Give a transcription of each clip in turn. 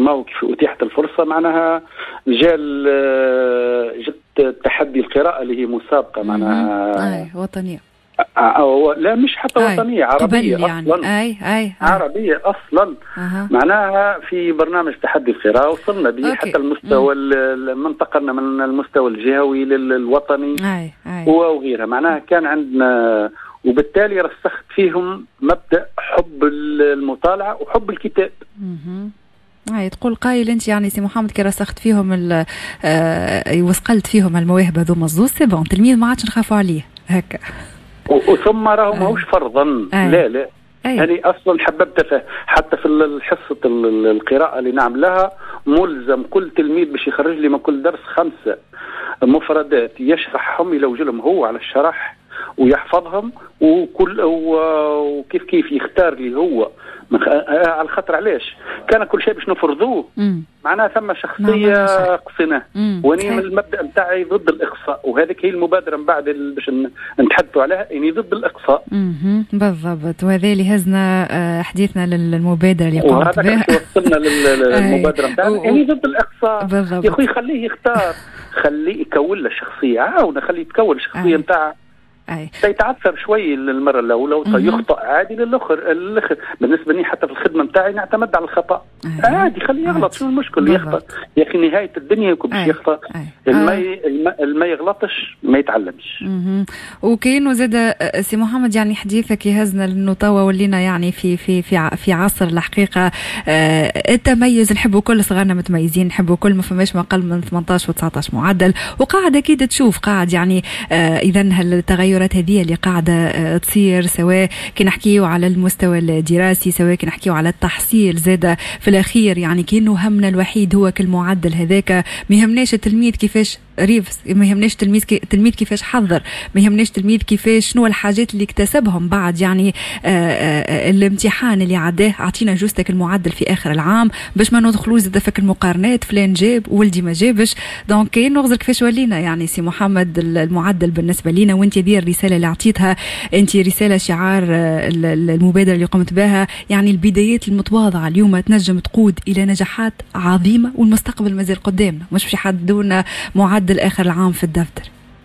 ما كيف أتيحت الفرصة معناها جت تحدي القراءة اللي هي مسابقة معناها وطنية. لا مش حتى وطنية، عربية يعني. أصلا. عربية أصلا. معناها في برنامج تحدي القراءة وصلنا به حتى المستوى من انتقلنا من المستوى الجهوي للوطني وغيرها. معناها كان عندنا، وبالتالي رسخت فيهم مبدأ حب المطالعة وحب الكتاب. تقول قايل انت يعني سي محمد كي رسخت فيهم وسقلت فيهم المواهب هذوما الزوز سي بون تلميذ ما عادش نخافوا عليه هكا. وثم راهو ماهوش فرضا. لا يعني اصلا حببت حتى في حصه القراءه اللي نعملها ملزم كل تلميذ باش يخرج لي من كل درس 5 مفردات يشرحهم يلوجلهم هو على الشرح ويحفظهم وكيف كيف يختار لي هو على الخطر. علاش كان كل شيء باش نفرضوه؟ معناها ثم شخصيه قصيناه. واني من المبدا نتاعي ضد الاقصاء، وهذيك هي المبادره من بعد باش نتحدثوا عليها اني ضد الاقصاء. بالضبط. وهذا اللي هزنا حديثنا للمبادره اللي قمت بها. وصلنا للمبادره نتاعنا اني ضد الاقصاء. يا اخوي خليه يختار، خليه يكون له شخصيه، عاونه خليه يتكون الشخصيه نتاعه. سيتعثر شوي المرة الأولى ويخطأ عادي للآخر. بالنسبة لي حتى في الخدمة نتاعي نعتمد على الخطأ عادي. خليه يغلط، شنو المشكل؟ يخطأ يا أخي، نهاية الدنيا يكون باش يخطأ. ما يغلطش ما يتعلمش. وكاين زاد سي محمد يعني حديثك يهزنا لأنه توا ولينا يعني في عصر الحقيقة التميز. نحبوا كل صغارنا متميزين، نحبوا كل ما فماش ما أقل من 18 و19 معدل، وقاعد أكيد تشوف قاعد يعني إذن هالتغير هذه اللي قاعدة تصير، سواء كي نحكيو على المستوى الدراسي، سواء كي نحكيو على التحصيل زادة في الأخير. يعني كأنه همنا الوحيد هو كالمعدل هذاك. ما يهمناش التلميذ كيفاش ريفس، ما يهمناش تلميذ كيفاش حضر، ما يهمناش تلميذ كيفاش شنو الحاجات اللي اكتسبهم بعد يعني الامتحان اللي عداه. اعطينا جوستك المعدل في آخر العام باش ما ندخلوش زادة فك المقارنات، فلان جاب ولدي ما جابش. دونك كاين نغزر كيفاش ولينا يعني سي محمد المعدل بالنسبة لينا. وانت دير الرسالة اللي عطيتها انت رسالة شعار المبادرة اللي قمت بها، يعني البدايات المتواضعة اليوم تنجم تقود إلى نجاحات عظيمة، والمستقبل مازال قدامنا، مش باش يحددونا معدل آخر العام في الدفتر.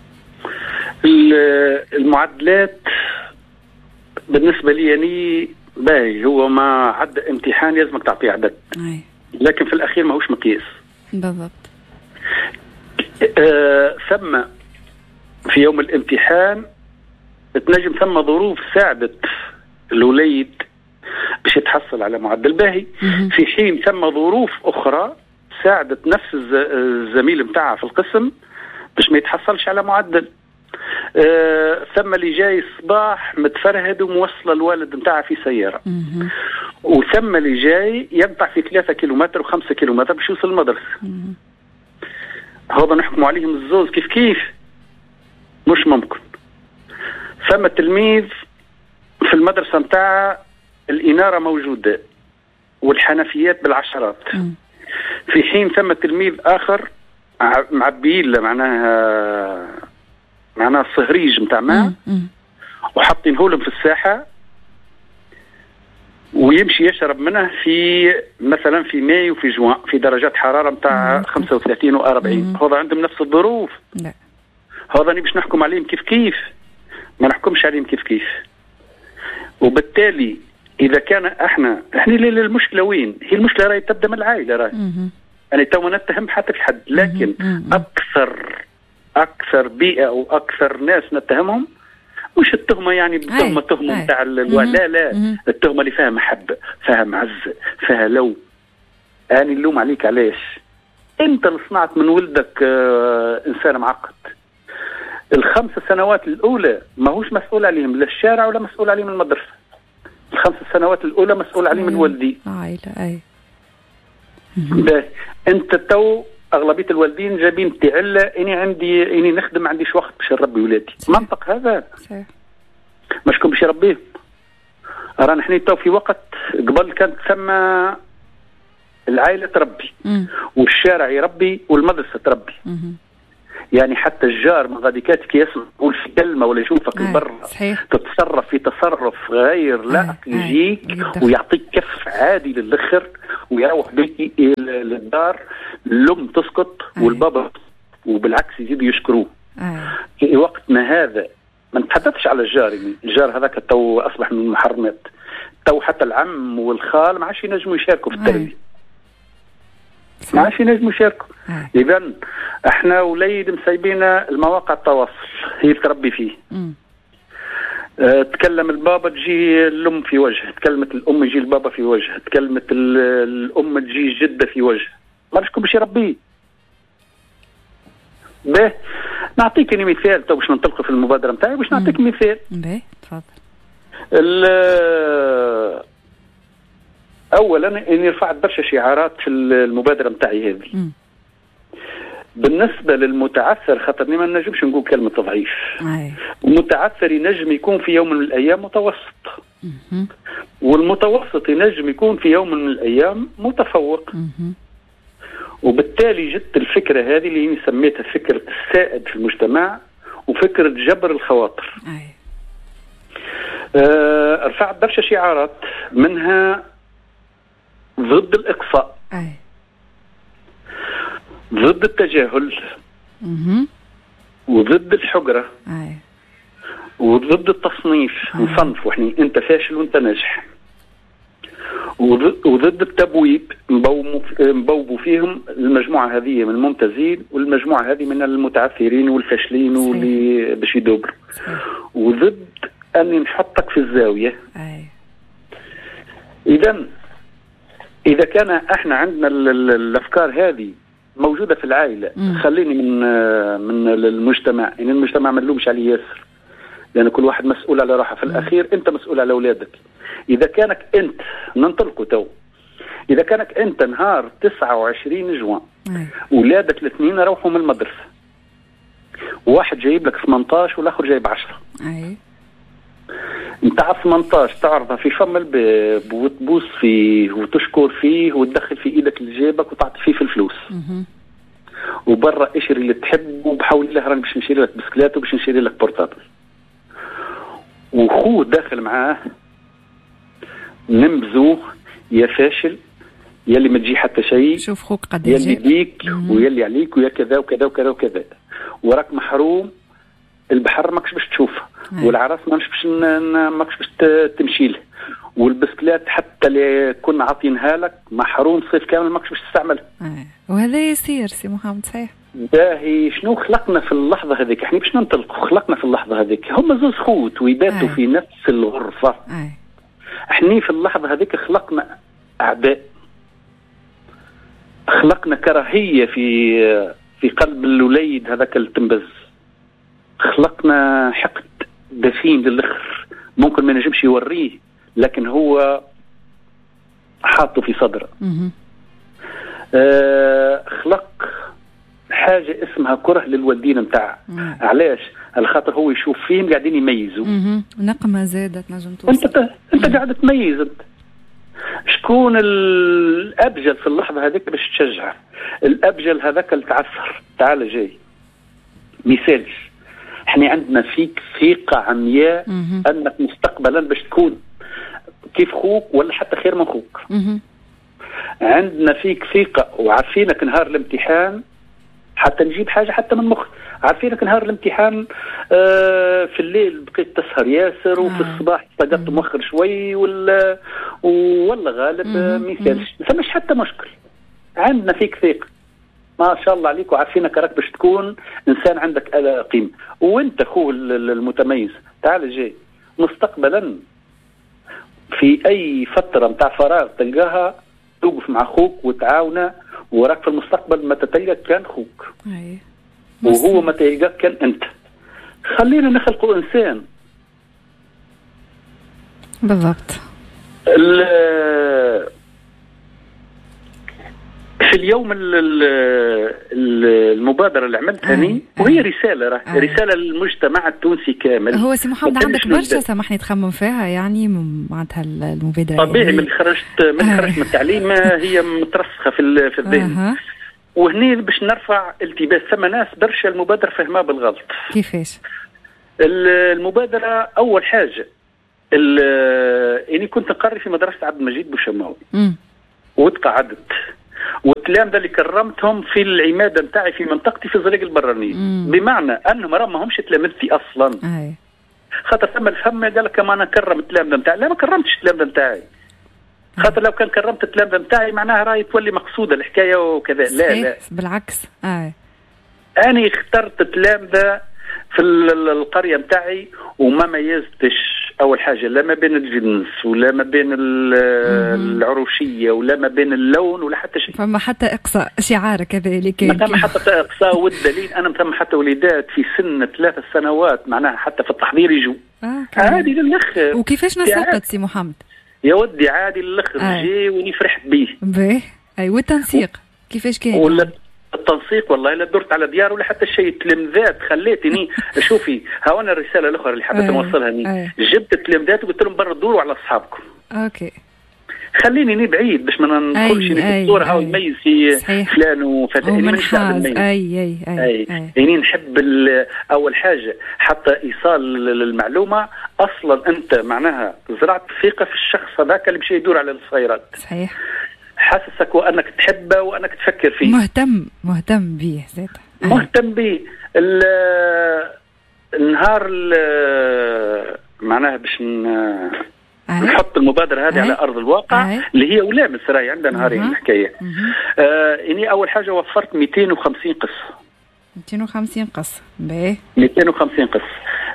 المعدلات بالنسبة لي يعني باهي، هو ما عد امتحان لازمك تعطيه عدد، لكن في الأخير ما هوش مقياس. بالضبط. ثم في يوم الامتحان تنجم ثم ظروف ساعدت الوليد باش يتحصل على معدل باهي، في حين ثم ظروف أخرى ساعدت نفس الزميل متاعها في القسم باش ما يتحصلش على معدل. ثم اللي جاي الصباح متفرهد وموصل الوالد متاعها في سيارة، وثم اللي جاي يقطع في 3 كيلومتر و5 كيلومتر باش يوصل المدرسة. هذا نحكم عليهم الزوز كيف مش ممكن. ثم التلميذ في المدرسة متاعها الإنارة موجودة والحنفيات بالعشرات، في حين ثم تلميذ آخر معبيين له معناها الصهريج متاع ماء وحاطينه لهم في الساحة ويمشي يشرب منه في مثلا في ماي وفي جوان في درجات حرارة متاع 35 و40. هذا عندهم نفس الظروف. لا هذا باش نحكم عليهم كيف ما نحكمش عليهم كيف. وبالتالي إذا كان احنا المشكلة وين هي؟ المشكلة راهي تبدأ من العائلة راهي. يعني تو نتهم حتى في حد، لكن أكثر بيئة أو أكثر ناس نتهمهم مش التهمة يعني بالتهمة تهمة متاع لا التهمة اللي فيها محبة، فيها معزة، فيها لو. أنا اللوم عليك علاش؟ أنت اللي صنعت من ولدك إنسان معقد. ال5 سنوات الأولى ما هوش مسؤول عليهم لا الشارع ولا مسؤول عليهم المدرسة. ال5 سنوات الأولى مسؤول عليهم الوالدين. عائلة أنت تو أغلبية الوالدين جايبين تعلة إني نخدم عنديش وقت باش نربي ولادي. منطق هذا؟ صحيح. ما شكون باش يربيهم؟ رانا نحن تو في وقت قبل كانت تسمى العائلة تربي والشارع يربي والمدرسة تربي. يعني حتى الجار من غاديكاتك يسمع يقول في كلمة ولا يشوفك برا تتصرف في تصرف غير لائق يجيك ويعطيك كف عادي للآخر ويروح بيكي للدار، الام تسقط والبابا، وبالعكس يزيدوا يشكروه. في وقتنا هذا ما نتحدثش على الجار، يعني الجار هذاك تو اصبح من المحرمات، تو حتى العم والخال ما عادش ينجموا يشاركوا في التربيه، ما عادش ينجموا يشاركوا. اذا احنا وليد مسايبينا المواقع التواصل هي تربي فيه. تكلم البابا تجي الام في وجه، تكلمت الام يجي البابا في وجه، تكلمت الام تجي الجده في وجه، ما شكون باش يربيه. باهي نعطيك مثال تو باش ننطلق في المبادره نتاعي، باش نعطيك مثال. باهي تفضل. اولا اني رفعت برشا شعارات في المبادره نتاعي هذه. بالنسبه للمتعثر، خاطرني ما نجمش نقول كلمه ضعيف. المتعثر ينجم يكون في يوم من الايام متوسط، والمتوسط ينجم يكون في يوم من الايام متفوق. وبالتالي جت الفكره هذه اللي سميتها فكره السائد في المجتمع وفكره جبر الخواطر. رفعت برشا شعارات، منها ضد الإقصاء، ضد التجاهل، وضد الحجرة، وضد التصنيف، نصنف وحني انت فاشل وانت ناجح، وضد التبويب، نبوبوا فيهم المجموعة هذه من الممتازين والمجموعة هذه من المتعثرين والفاشلين واللي باش يدوبروا، وضد أني نحطك في الزاوية. إذا كان احنا عندنا الأفكار هذه موجودة في العائلة، خليني من المجتمع، يعني المجتمع ما نلومش عليه ياسر، لأن كل واحد مسؤول على روحه، في الأخير أنت مسؤول على أولادك. إذا كانك أنت ننطلقوا تو، إذا كانك أنت نهار 29 جوان أولادك الاثنين روحوا من المدرسة، واحد جايب لك 18 والآخر جايب 10، نتاع 18 تعرضها في فم الباب وتبوس فيه وتشكر فيه وتدخل في ايدك لجيبك وتعطي فيه في الفلوس، وبرا اشري اللي تحب وبحول الله راني باش نشري لك بسكلات وباش نشري لك بورتابل، وخوه داخل معاه نمزوه يا فاشل يلي ما تجي حتى شيء، شوف خوك قد يلي ليك ويلي عليك ويا كذا وكذا وكذا وكذا، وراك محروم البحر ماكش باش تشوفه، والعراس ماكش باش تمشي له، والبسكلات حتى اللي كنا عاطينها لك محروم صيف كامل ماكش باش تستعملها. وهذا يصير سي محمد صحيح. باهي شنو خلقنا في اللحظه هذيك؟ احنا باش ننطلقوا خلقنا في اللحظه هذيك هم زوز خوت ويباتوا في نفس الغرفه. احنا في اللحظه هذيك خلقنا اعداء، خلقنا كراهيه في قلب الوليد هذاك التنبز، خلقنا حقد دفين للآخر ممكن ما نجمش يوريه لكن هو حاطه في صدره. خلق حاجة اسمها كره للوالدين نتاع. علاش؟ على خاطر هو يشوف فيهم قاعدين يميزوا. نقمة زادت نجم توصل. انت قاعد تميز، انت شكون الأبجل في اللحظة هذيك باش تشجعه؟ الأبجل هذاك اللي تعثر. تعال جاي مثال، احنا عندنا فيك ثقة عمياء انك مستقبلا باش تكون كيف خوك ولا حتى خير من خوك. عندنا فيك ثقة وعارفينك نهار الامتحان حتى نجيب حاجة حتى من مخ، عارفينك نهار الامتحان في الليل بقيت تسهر ياسر وفي الصباح استيقظت مؤخر شوي ولا غالب مثال ما فماش حتى مشكل. عندنا فيك ثقة ما شاء الله عليك وعارفينك راك باش تكون انسان عندك قيمة، وانت اخوه المتميز. تعال جاي مستقبلا في اي فترة متاع فراغ تلقاها توقف مع اخوك وتعاونه، وراك في المستقبل متى تلقاك كان اخوك وهو متى يلقاك كان انت. خلينا نخلقوا انسان بالضبط. في اليوم المبادرة اللي عملتها وهي رسالة رسالة للمجتمع التونسي كامل. هو سي محمد عندك برشا سامحني تخمم فيها يعني معناتها المبادرة طبيعي من خرجت من التعليم هي مترسخة في الذهن. وهني باش نرفع التباس ثم ناس برشا المبادرة فهمها بالغلط. كيفاش؟ المبادرة أول حاجة يعني كنت نقري في مدرسة عبد المجيد بوشماوي. وتقعدت، والتلامذة اللي كرمتهم في العمادة نتاعي في منطقتي في زريق البراني، بمعنى أنهم ما همش تلامذتي أصلا. خاطر ثم الفهم قال لك ما أنا كرم التلامذة نتاعي، لا ما كرمتش التلامذة نتاعي. خاطر لو كان كرمت التلامذة نتاعي معناها راهي تولي مقصودة الحكاية وكذا. لا بالعكس. أنا اخترت تلامذة في القرية نتاعي وما ميزتش أول حاجة لا ما بين الجنس ولا ما بين العروشية ولا ما بين اللون ولا حتى شيء. فما حتى إقصاء شعار كذلك. ما ثم حتى إقصاء، والدليل أنا ثم حتى وليدات في سن 3 سنوات معناها حتى في التحضير يجوا عادي للآخر. وكيفاش نسقت سي محمد؟ يا ودي عادي للآخر جي وني فرحت بيه. والتنسيق كيفاش كان؟ ولا التنسيق والله لا درت على ديار ولا حتى شيء. تلمذات خليتني شوفي هاونا الرساله الاخرى اللي حبيت نوصلها جبت التلمذات وقلت لهم برا دوروا على اصحابكم. اوكي خليني بعيد باش ما نقولش في الصوره هاو يميز في فلان وفلان. من حاز اي يعني نحب اول حاجه حتى ايصال المعلومه. اصلا انت معناها زرعت ثقه في الشخص هذاك اللي باش يدور على الصغيرات. صحيح. حاسسك وانك تحبه وانك تفكر فيه، مهتم به زيد، مهتم به. النهار معناها باش نحط المبادره هذه على ارض الواقع اللي هي ولامس راهي عندنا نهارين الحكايه. اني اول حاجه وفرت 250 قصه. 250 قصه. باهي 250 قصه.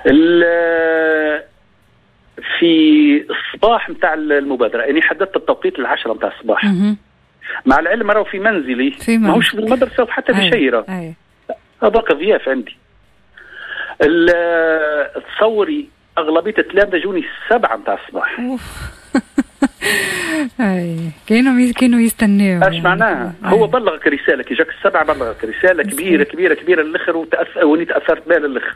في الصباح نتاع المبادره يعني حددت التوقيت 10 نتاع الصباح. مع العلم راهو في منزلي ماهوش في المدرسه وحتى في شيره هذاك ضياف عندي. تصوري اغلبيه التلامذه جوني 7 نتاع الصباح. كانوا يستناو. اش معناها؟ هو بلغك رساله كي جاك 7 بلغك رساله كبيره كبيره كبيره للاخر وني تاثرت بها للاخر.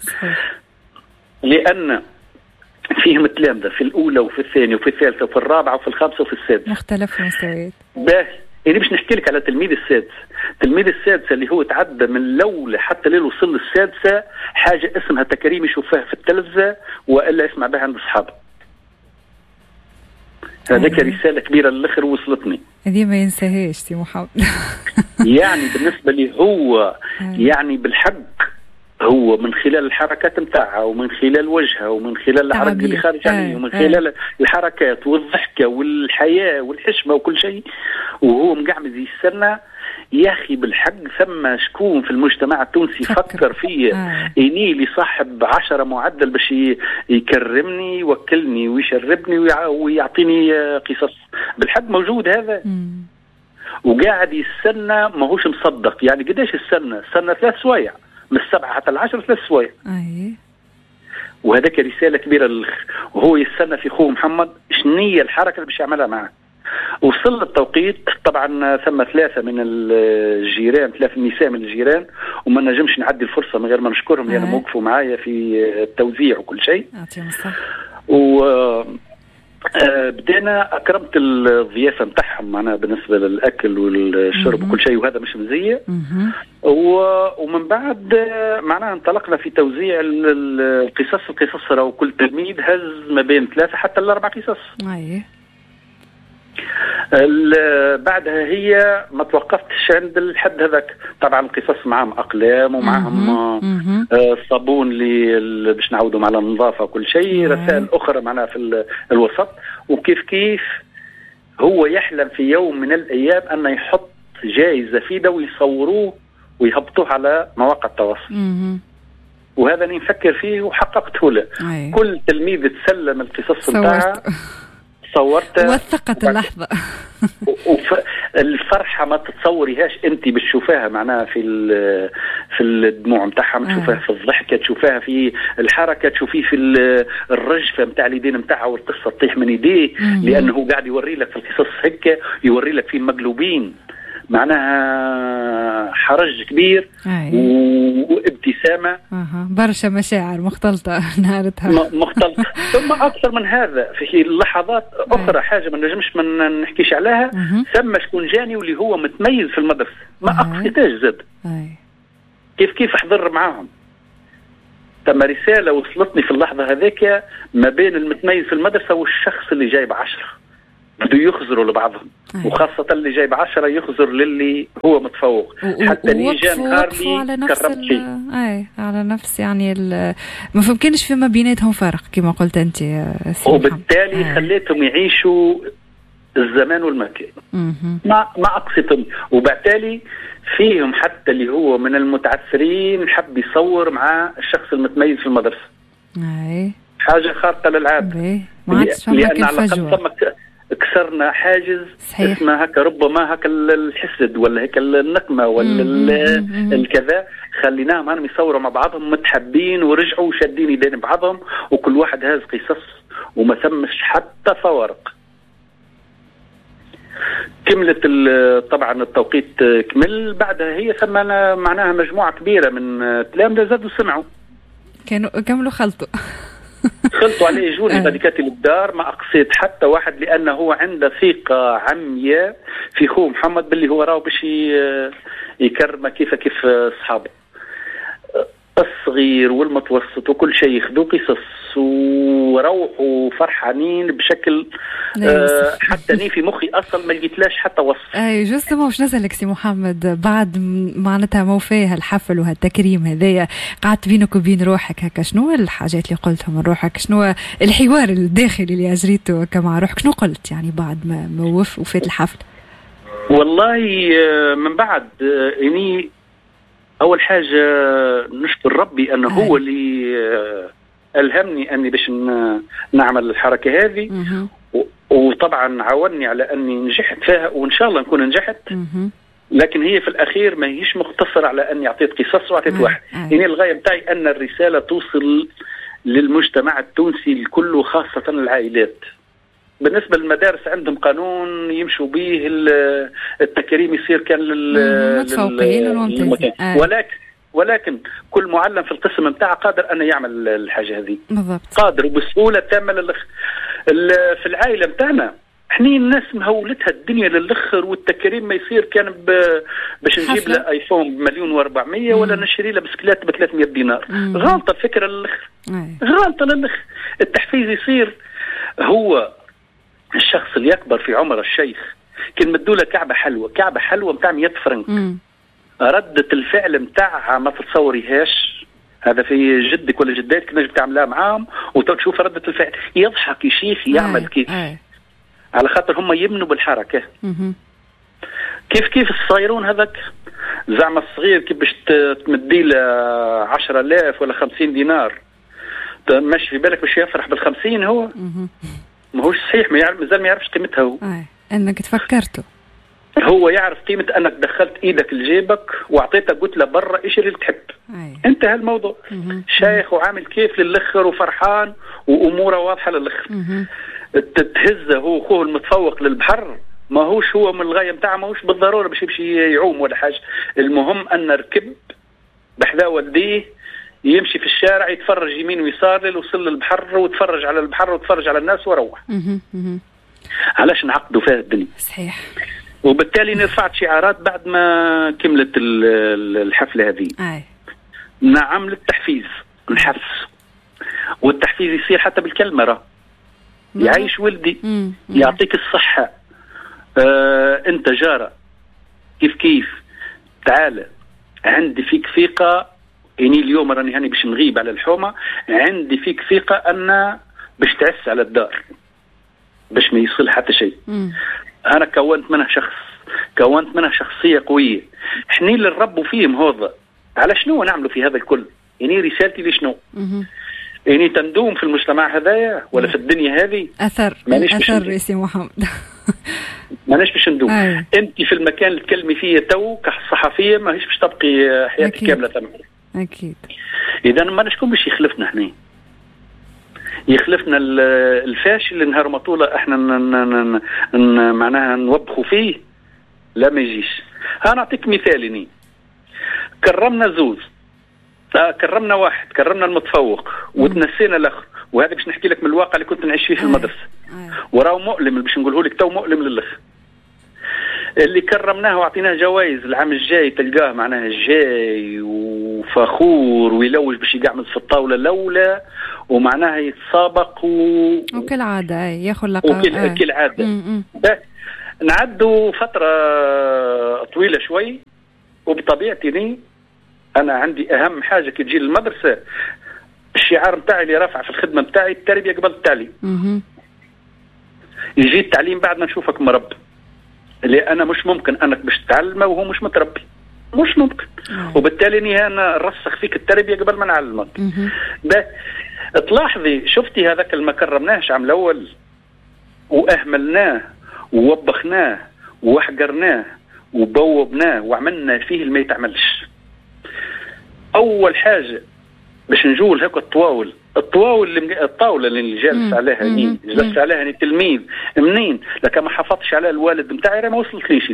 لان فيهم التلامذة في الأولى وفي الثانية وفي الثالثة وفي الرابعة وفي الخامسة وفي السادسة. مختلف المستويات. باهي يعني باش نحكي لك على التلميذ السادس. التلميذ السادس اللي هو تعدى من الأولى حتى لين وصل للسادسة حاجة اسمها تكريم يشوفها في التلفزة وإلا يسمع بها عند أصحابه. هذاك رسالة كبيرة للآخر وصلتني. هذه ما ينساهاش سي محمد. يعني بالنسبة لي هو يعني بالحق هو من خلال الحركات نتاعها ومن خلال وجهها ومن خلال العرق اللي خارج عليه ومن خلال الحركات والضحكة والحياة والحشمة وكل شيء وهو مقعمز يستنى. يا أخي بالحق ثم شكون في المجتمع التونسي فكر فيه إني لي صاحب 10 معدل باش يكرمني يوكلني ويشربني ويعطيني قصص. بالحق موجود هذا وقاعد يستنى ماهوش مصدق. يعني قداش استنى 3 سوايع من 7 حتى 10 3 سوايع. وهذاك رسالة كبيرة وهو يستنى في خوه محمد شنية الحركة اللي باش يعملها معه. وصل التوقيت طبعا ثم 3 من الجيران 3 نساء من الجيران وما نجمش نعدي الفرصة من غير ما نشكرهم لأنهم وقفوا معايا في التوزيع وكل شيء. بدينا أكرمت الضيافة نتاعهم معنا بالنسبة للأكل والشرب وكل شيء وهذا مش مزية. ومن بعد معناها انطلقنا في توزيع القصص وكل تلميذ هز ما بين 3 حتى 4 قصص. بعدها هي ما توقفتش عند الحد هذاك. طبعا القصص معهم أقلام ومعهم صابون باش نعودوا على النظافة وكل شيء. رسائل أخرى معنا في الوسط. وكيف هو يحلم في يوم من الأيام أن يحط جائزة فيدا ويصوروه ويهبطوه على مواقع التواصل. وهذا اللي نفكر فيه وحققته له. كل تلميذ تسلم القصص بتاعها صورتها وثقت اللحظة. الفرحة ما تتصوريهاش انت بتشوفها معناها في الدموع متاعها، تشوفها في الضحكة، تشوفها في الحركة، تشوفيه في الرجفة متاع اليدين متاعها والقصة تطيح من يديه لأنه قاعد يوري لك في القصص هكا يوري لك في مقلوبين معناها حرج كبير وابتسامة برشا مشاعر مختلطة نهارتها مختلطة. ثم أكثر من هذا في اللحظات أخرى حاجة ما نجمش ما نحكيش عليها. ثم شكون جاني واللي هو متميز في المدرسة ما أقفتاش زاد كيف أحضر معاهم. ثم رسالة وصلتني في اللحظة هذيك ما بين المتميز في المدرسة والشخص اللي جايب 10 بدو يخزروا لبعضهم. وخاصة اللي جايب 10 يخزر للي هو متفوق حتى اللي جاء نهار لي كرمت فيه. على نفس يعني ما فمكنش فيما بيناتهم فرق كما قلت انت. وبالتالي خليتهم يعيشوا الزمان والمكان. ما أقصدهم. وبالتالي فيهم حتى اللي هو من المتعثرين حب يصور مع الشخص المتميز في المدرسة. حاجة خارقة للعادة. لأن على الأقل كسرنا حاجز اسمها هكا، ربما هكا الحسد ولا هكا النقمة ولا الكذا، خليناهم هانم يصوروا مع بعضهم متحبين ورجعوا شادين يدين بعضهم وكل واحد هاز قصص وما ثمش حتى فوارق. كملت طبعا التوقيت كمل، بعدها هي ثم معناها مجموعة كبيرة من تلامذة زادوا سمعوا كانوا كملوا خلطوا عليه يجوني بديكاتي للدار. ما أقصد حتى واحد لأنه هو عنده ثقة عمياء في خوه محمد باللي هو راهو باش يكرمه كيف أصحابه الصغير والمتوسط وكل شيء، ياخذوا قصص وروحوا فرحانين بشكل حتى ني في مخي اصلا ما لقيتلاش حتى وصف. اي جوست ما واش نسالك سي محمد، بعد معناتها موفاه الحفل وهالتكريم هذايا قعدت بينك وبين روحك هكا، شنو الحاجات اللي قلتهم من روحك؟ شنو الحوار الداخلي اللي اجريته مع روحك؟ شنو قلت يعني بعد ما وفات الحفل؟ والله من بعد يعني أول حاجة نشكر ربي أنه هو اللي ألهمني أني باش نعمل الحركة هذه، وطبعا عاونني على أني نجحت فيها وإن شاء الله نكون نجحت. لكن هي في الأخير ما هيش مختصرة على أني أعطيت قصص وأعطيت واحد. يعني الغاية متاعي أن الرسالة توصل للمجتمع التونسي الكل خاصة العائلات. بالنسبة للمدارس عندهم قانون يمشوا به، التكريم يصير كان للمتفوقين، ولكن كل معلم في القسم متاعه قادر أن يعمل الحاجة هذه بالضبط. قادر وبسهولة تامة في العائلة متاعنا احنا الناس مهولتها الدنيا للأخر، والتكريم ما يصير كان باش نجيب له ايفون ب1,400,000 ولا نشري له بسكلات ب300 دينار. غلطة الفكرة للأخر، غلطة للأخر. التحفيز يصير هو الشخص اللي يكبر في عمر الشيخ كان مدوله كعبة حلوة متاع 100 فرنك، ردة الفعل متاعها ما تتصوريهاش. هذا في جدك ولا جداتك نجم تعملها معاهم وتشوف ردة الفعل، يضحك يشيخ يعمل كيف على خاطر هم يمنوا بالحركة. كيف الصغيرون هذاك زعم الصغير كيف باش تمدي له 10,000 ولا 50 دينار ماشي في بالك باش يفرح بال50 هو ما هوش صحيح، مازال ما يعرفش قيمتها هو. انك تفكرته هو يعرف قيمة انك دخلت ايدك لجيبك واعطيتك قلت له برا ايش اللي تحب. انتهى الموضوع. شايخ وعامل كيف للأخر وفرحان واموره واضحة للأخر. تهزه هو اخوه المتفوق للبحر، ما هوش هو من الغاية متاعه ما هوش بالضرورة باش يمشي يعوم ولا حاجة. المهم ان ركب بحذا والديه يمشي في الشارع يتفرج يمين ويسار يوصل للبحر ويتفرج على البحر ويتفرج على الناس وروح. علاش نعقدوا فيها الدنيا؟ صحيح. وبالتالي نرفعت شعارات بعد ما كملت الحفلة هذه. نعم للتحفيز، نحفز، والتحفيز يصير حتى بالكلمة. يعيش ولدي، يعطيك الصحة، انت جارة كيف تعال عندي فيك ثقة. يعني اليوم راني هاني باش نغيب على الحومة، عندي فيك ثقة أن باش تعس على الدار باش ما يصل حتى شيء. أنا كونت منها شخصية قوية. احنا اللي نربوا فيهم هذا على شنو نعملوا في هذا الكل؟ يعني رسالتي لشنو؟ يعني تندوم في المجتمع هذايا ولا في الدنيا هذه أثر رئيسي محمد ماناش باش ندوم. أنت في المكان اللي تكلمي فيه تو كصحفية ما هيش باش تبقي حياتك كاملة ثم. أكيد. إذا ما نشكون باش يخلفنا احنا، يخلفنا الفاشل اللي نهار مطولة احنا معناها نوبخوا فيه، لا ما يجيش. أنا أعطيك مثال. كرمنا زوز، كرمنا واحد، كرمنا المتفوق وتنسينا الآخر، وهذا باش نحكي لك من الواقع اللي كنت نعيش فيه في المدرسة. وراه مؤلم باش نقوله لك تو مؤلم للأخر. اللي كرمناه وعطيناه جوائز العام الجاي تلقاه معناها جاي وفخور ويلوج باش يقعمز في الطاولة الأولى ومعناها يتسابق وكالعادة ياخذ لقب كالعادة. نعدوا فترة طويلة شوي، وبطبيعتي أنا عندي أهم حاجة كي تجي للمدرسة الشعار متاعي اللي رافع في الخدمة متاعي التربية قبل التعليم. يجي التعليم بعد ما نشوفك مربي، اللي أنا مش ممكن أنك باش تتعلمه وهو مش متربي، مش ممكن. وبالتالي أنا نرسخ فيك التربية قبل ما نعلمك. تلاحظي شفتي هذاك ما كرمناهش عام الأول وأهملناه ووبخناه وحقرناه وبوبناه وعملنا فيه اللي ما يتعملش. أول حاجة باش نجول هكا الطاولة اللي جالس عليها جلست عليها تلميذ منين لك ما حفظش على الوالد متاعي ما وصلتليش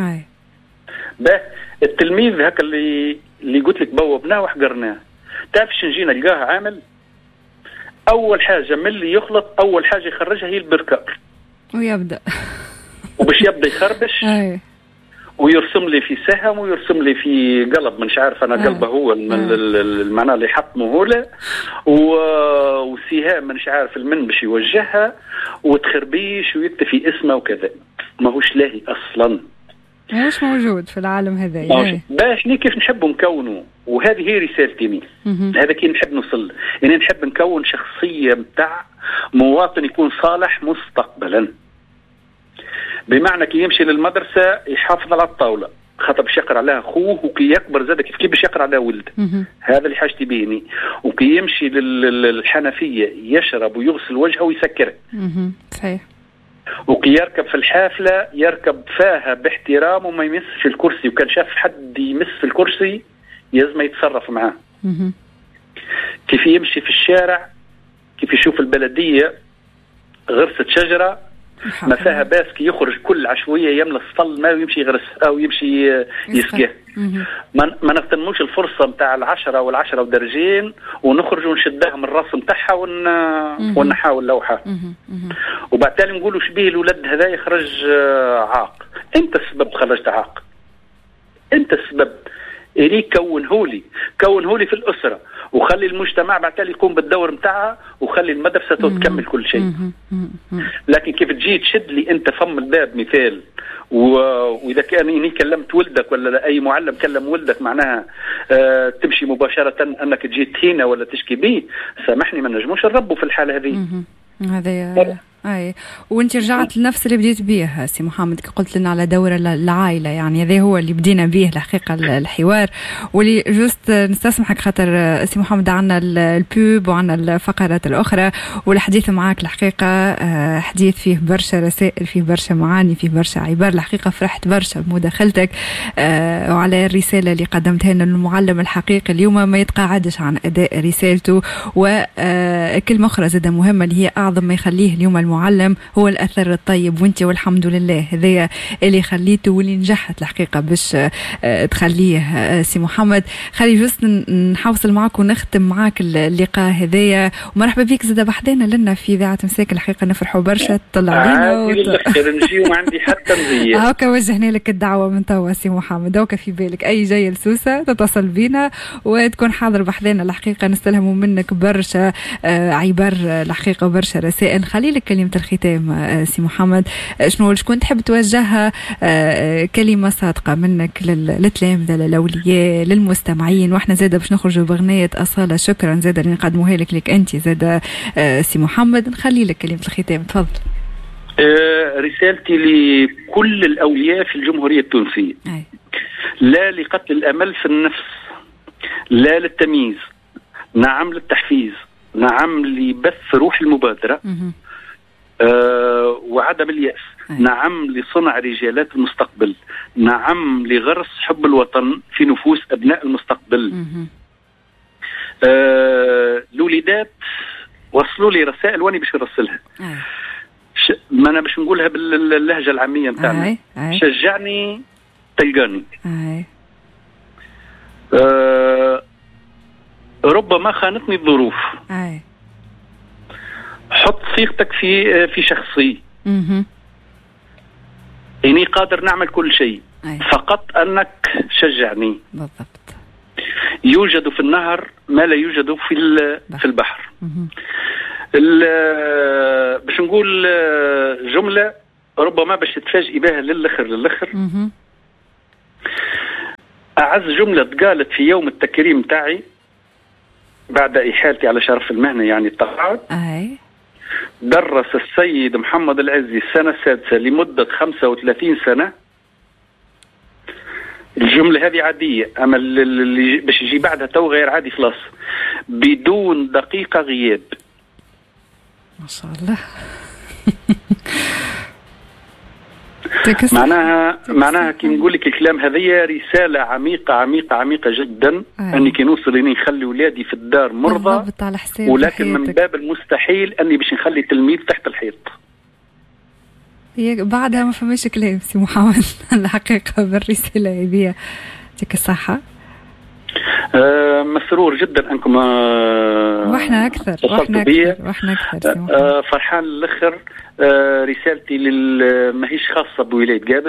التلميذ هكا اللي قلت لك بوبناه وحقرناه. تعرف شنو نجي نلقاه عامل؟ أول حاجة من اللي يخلط أول حاجة يخرجها هي البركار ويبدأ وباش يبدأ يخربش ويرسم لي في سهم ويرسم لي في قلب مش عارف أنا قلبه هو المعنى اللي حطمه هو له وسهام مش عارف المن باش يوجهها وتخربيش ويكتفي اسمه وكذا. ما هوش لاهي أصلا، مش موجود في العالم هذا. باش ليه كيف نحب نكونه، وهذه هي رسالتي. هذا كي نحب نوصل يعني نحب نكون شخصية متاع مواطن يكون صالح مستقبلا، بمعنى كي يمشي للمدرسة يحافظ على الطاولة خاطر باش يقرا عليها اخوه، وكي يكبر زاد كيف باش يقرا على ولده. هذا اللي حاجتي بيني. وكي يمشي للحنفية يشرب ويغسل وجهه ويسكره. صحيح. وكي يركب في الحافلة يركب فيها باحترام وما يمسش الكرسي، وكان شاف حد يمس في الكرسي يلزم يتصرف معاه. كيف يمشي في الشارع، كيف يشوف البلدية غرست شجرة ما فيها باسكي يخرج كل عشوية يملى الصل ما ويمشي يغرس أو يمشي يسقيه. ما نغتنموش الفرصة متاع 10 والعشرة ودرجين ونخرج ونشدها من الراس متاعها ونحاول لوحة. وبعدين نقولوا شبيه الولد هذا يخرج عاق. انت السبب خرجت عاق، انت السبب. إلي كونهولي في الأسرة وخلي المجتمع بعتالي يقوم بالدور متاعها وخلي المدرسة تكمل كل شيء. لكن كيف تجي تشد لي أنت فم الباب مثال وإذا كان إني كلمت ولدك ولا أي معلم كلم ولدك معناها تمشي مباشرة أنك تجي تهينه ولا تشكي به، سامحني ما نجموش نربوا في الحالة هذه. هذا وانت رجعت لنفس اللي بديت بيه سي محمد كي قلت لنا على دور العائله، يعني هذا هو اللي بدينا به الحقيقه الحوار. واللي جوست نستسمحك خاطر سي محمد عنا البوب وعنا الفقرات الاخرى، والحديث معاك الحقيقه حديث فيه برشا رسائل، فيه برشا معاني، فيه برشا عبار. الحقيقه فرحت برشا بمداخلتك وعلى الرساله اللي قدمتها لنا. المعلم الحقيقي اليوم ما يتقاعدش عن اداء رسالته. وكلمه اخرى زاده مهمه اللي هي اعظم ما يخليه اليوم المعلم هو الأثر الطيب، وانت والحمد لله هذا اللي خليته واللي نجحت الحقيقة باش تخليه. سي محمد خلي جوست نحوصل معك ونختم معك اللقاء هذايا، ومرحبا بك زاد بحدنا لنا في إذاعة مساك. الحقيقة نفرحوا برشا تطلع علينا نجي وما عندي حتى نزيد. هاكا وجهنا لك الدعوة من توا سي محمد، هاكا في بالك أي جاية لسوسة تتصل بينا وتكون حاضر بحدنا. الحقيقة نستلهموا منك برشا عبار الحقيقة وبرشا رسائل. خلي لك كلمة الختام سي محمد، شكون تحب توجهها كلمة صادقة منك للتلامذة للأولياء للمستمعين؟ واحنا زاده باش نخرجوا بغنية أصالة شكرا زاده اللي نقدموها لك أنت زاده سي محمد. نخلي لك كلمة الختام، تفضل. رسالتي لكل الأولياء في الجمهورية التونسية، لا لقتل الأمل في النفس، لا للتمييز، نعم للتحفيز، نعم لبث روح المبادرة، وعدم اليأس، نعم لصنع رجالات المستقبل، نعم لغرس حب الوطن في نفوس أبناء المستقبل. الوليدات وصلوا لي رسائل واني باش نرسلها، ما أنا باش نقولها باللهجة العامية متاعنا. شجعني تلقاني. ربما خانتني الظروف. حط صيغتك في شخصي. إني قادر نعمل كل شيء، فقط أنك شجعني. بالضبط. يوجد في النهر ما لا يوجد في البحر. باش نقول جملة ربما باش تفاجئ بها للآخر. أعز جملة قالت في يوم التكريم تاعي بعد إحالتي على شرف المهنة يعني التقاعد. درس السيد محمد العزي السنة السادسة لمدة 35 سنة. الجملة هذه عادية، أما اللي باش يجي بعدها تو غير عادي خلاص، بدون دقيقة غياب. ما شاء الله. معناها كي نقول لك الكلام هذه رسالة عميقة جدا. أني كي نوصل إني نخلي ولادي في الدار مرضى، ولكن من باب المستحيل أني باش نخلي تلميذ تحت الحيط. بعدها ما فماش كلام سي محمد. الحقيقة بالرسالة هذه يعطيك الصحة. مسرور جدا أنكم واحنا أكثر فرحان للآخر. رسالتي ماهيش خاصة بولاية قابس.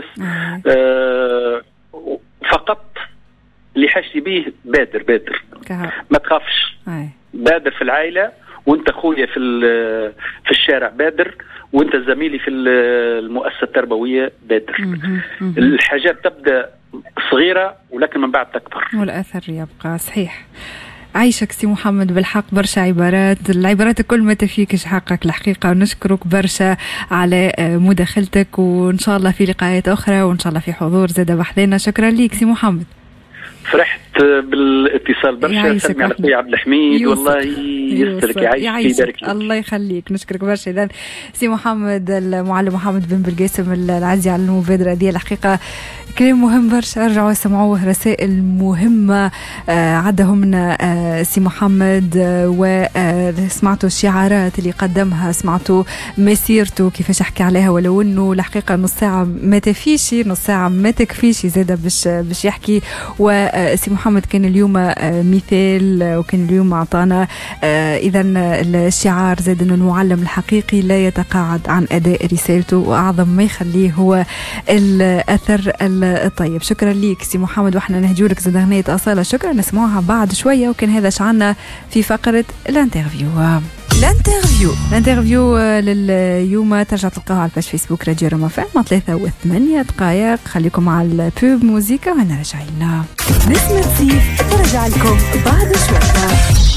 فقط اللي حاجتي به بادر ما تخافش. بادر في العائلة، وانت خويا في الشارع بادر، وانت زميلي في المؤسسة التربوية بادر. الحاجات تبدأ صغيرة ولكن من بعد تكبر والأثر يبقى. صحيح. عايشك سي محمد بالحق برشا العبارات كل ما تفيكش حقك الحقيقة، ونشكرك برشا على مداخلتك، وإن شاء الله في لقاءات أخرى، وإن شاء الله في حضور زادة بحذنا. شكرا ليك سي محمد. فرحت بالاتصال برشا. سلمي على خويا عبد الحميد. والله يسترك يعيشك. الله يخليك. نشكرك برشا. إذن سي محمد المعلم محمد بن بلقاسم العزي على المبادرة دي. الحقيقة كلام مهم برشا، ارجعوا سمعوه، رسائل مهمة عدهم من سي محمد، وسمعتوا الشعارات اللي قدمها، سمعتوا مسيرته كيفاش حكى عليها، ولو انه الحقيقة نص ساعة ما تفيش، نص ساعة ما تكفيش زادة باش يحكي. وسي محمد كان اليوم مثال، وكان اليوم أعطانا إذا الشعار زاد أنه المعلم الحقيقي لا يتقاعد عن أداء رسالته، وأعظم ما يخليه هو الأثر الطيب. شكرا ليك سي محمد، وإحنا نهجولك زاد أغنية أصالة. شكرا، نسمعها بعد شوية. وكان هذا شعنا في فقرة الانترفيو لليوم. ترجع تلقاها على الباج فيسبوك راديو رما فام 3:08 دقائق. خليكم على البوب موسيقى وانا راجعين. نسمة سيف ترجع لكم بعد شوية.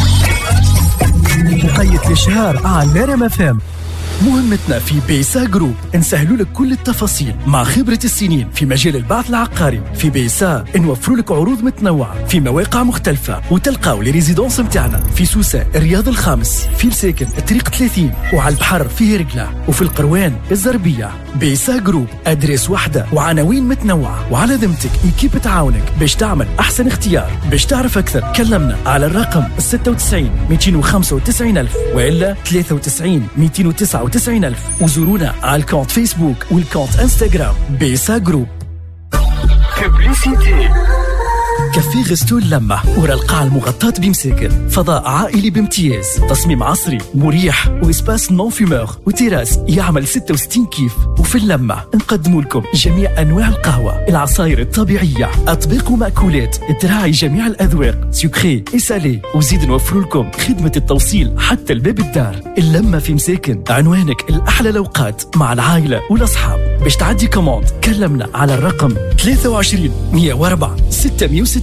مقيد الإشهار على رما فام. مهمتنا في بيسا جروب نسهلوا لك كل التفاصيل مع خبرة السنين في مجال البعث العقاري. في بيسا نوفروا لك عروض متنوعة في مواقع مختلفة، وتلقاو لي ريزيدونس متاعنا في سوسة الرياض الخامس، في الساكن الطريق 30، وعلى البحر في هرقلة، وفي القروان الزربية. بيسا جروب أدريس واحدة وعناوين متنوعة، وعلى ذمتك إيكيب تعاونك باش تعمل أحسن اختيار. باش تعرف أكثر كلمنا على الرقم 96 295 ألف وإلا 93 299 ألف، وزورونا على الكونت فيسبوك والكونت انستغرام بيسا جروب. ببليسيتي. كافيه غستو اللمة ورا القاعة المغطاة بمساكن، فضاء عائلي بامتياز، تصميم عصري مريح، وإسباس نون فيمور، وتيراس يعمل 66 كيف. وفي اللمة نقدموا لكم جميع أنواع القهوة، العصائر الطبيعية، أطباق ومأكولات تراعي جميع الأذواق، سكري إسالي، وزيد نوفر لكم خدمة التوصيل حتى الباب الدار. اللمة في مساكن، عنوانك الأحلى الأوقات مع العائلة والأصحاب. باش تعدي كوموند كلمنا على الرقم 23 104 660.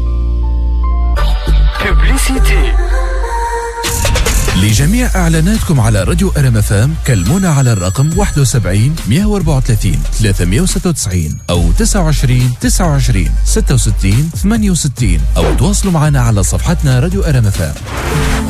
ببليسيتي. لجميع إعلاناتكم على راديو رما فام كلمونا على الرقم 71 134 396 أو 29 29 66 68، أو تواصلوا معنا على صفحتنا راديو رما فام.